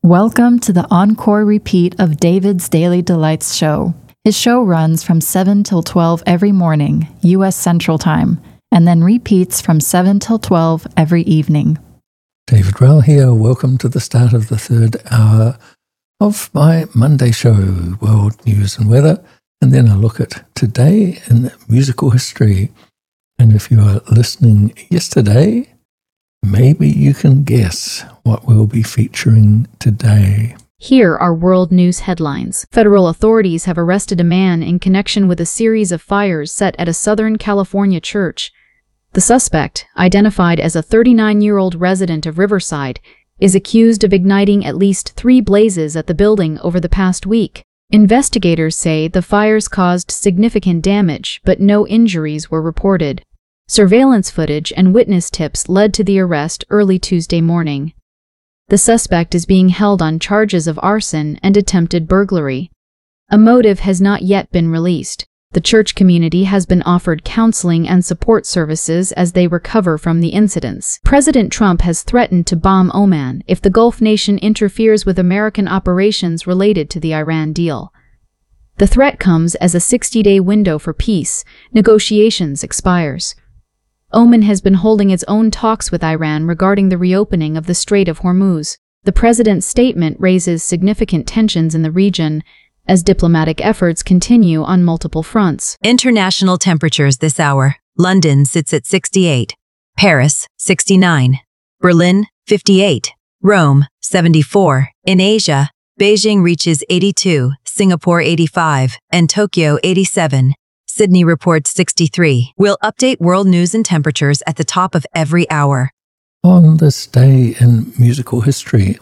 Welcome to the encore repeat of David's Daily Delights show. His show runs from 7 till 12 every morning, U.S. Central Time, and then repeats from 7 till 12 every evening. David Rowell here. Welcome to the start of the third hour of my Monday show, World News and Weather, and then a look at today in musical history. And if you are listening yesterday, maybe you can guess what we'll be featuring today. Here are world news headlines. Federal authorities have arrested a man in connection with a series of fires set at a Southern California church. The suspect, identified as a 39-year-old resident of Riverside, is accused of igniting at least 3 blazes at the building over the past week. Investigators say the fires caused significant damage, but no injuries were reported. Surveillance footage and witness tips led to the arrest early Tuesday morning. The suspect is being held on charges of arson and attempted burglary. A motive has not yet been released. The church community has been offered counseling and support services as they recover from the incidents. President Trump has threatened to bomb Oman if the Gulf nation interferes with American operations related to the Iran deal. The threat comes as a 60-day window for peace negotiations expires. Oman has been holding its own talks with Iran regarding the reopening of the Strait of Hormuz. The president's statement raises significant tensions in the region as diplomatic efforts continue on multiple fronts. International temperatures this hour. London sits at 68. Paris, 69. Berlin, 58. Rome, 74. In Asia, Beijing reaches 82, Singapore 85, and Tokyo 87. Sydney reports 63. We'll update world news and temperatures at the top of every hour. On this day in musical history,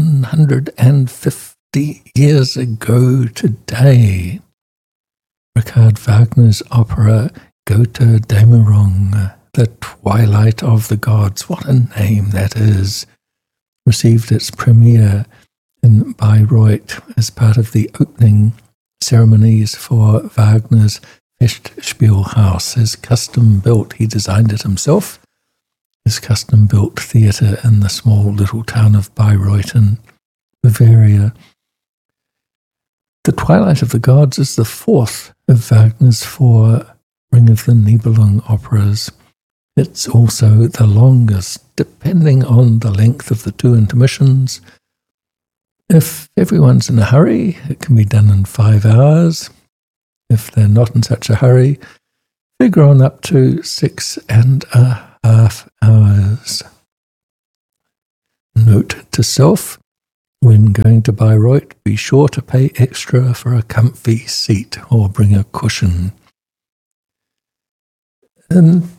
150 years ago today, Richard Wagner's opera Götterdämmerung, The Twilight of the Gods, what a name that is, received its premiere in Bayreuth as part of the opening ceremonies for Wagner's Festspielhaus, his custom-built, he designed it himself, his custom-built theatre in the small little town of Bayreuth in Bavaria. The Twilight of the Gods is the fourth of Wagner's 4 Ring of the Nibelung operas. It's also the longest, depending on the length of the 2 intermissions. If everyone's in a hurry, it can be done in 5 hours. If they're not in such a hurry, figure on up to 6.5 hours. Note to self, when going to Bayreuth, be sure to pay extra for a comfy seat or bring a cushion. In